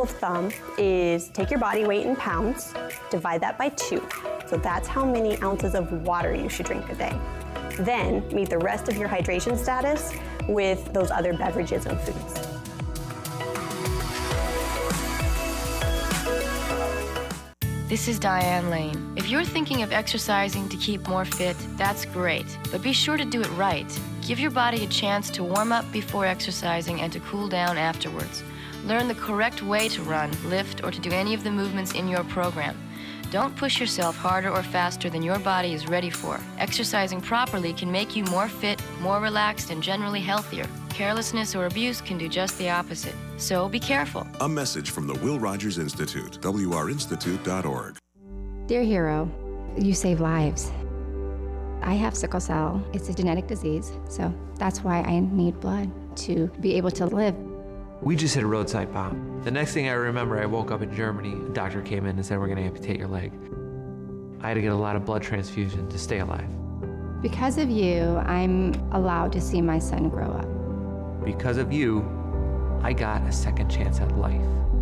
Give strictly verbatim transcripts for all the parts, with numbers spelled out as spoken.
of thumb is take your body weight in pounds, divide that by two. So that's how many ounces of water you should drink a day. Then meet the rest of your hydration status with those other beverages and foods. This is Diane Lane. If you're thinking of exercising to keep more fit, that's great, but be sure to do it right. Give your body a chance to warm up before exercising and to cool down afterwards. Learn the correct way to run, lift, or to do any of the movements in your program. Don't push yourself harder or faster than your body is ready for. Exercising properly can make you more fit, more relaxed, and generally healthier. Carelessness or abuse can do just the opposite. So be careful. A message from the Will Rogers Institute, W R institute dot org. Dear hero, you save lives. I have sickle cell. It's a genetic disease, so that's why I need blood to be able to live. We just hit a roadside bomb. The next thing I remember, I woke up in Germany. A doctor came in and said, we're going to amputate your leg. I had to get a lot of blood transfusion to stay alive. Because of you, I'm allowed to see my son grow up. Because of you, I got a second chance at life.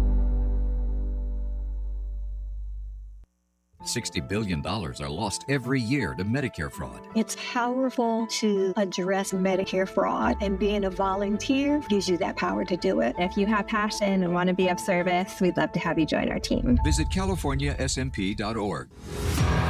sixty billion dollars are lost every year to Medicare fraud. It's powerful to address Medicare fraud, and being a volunteer gives you that power to do it. If you have passion and want to be of service, we'd love to have you join our team. Visit California S M P dot org.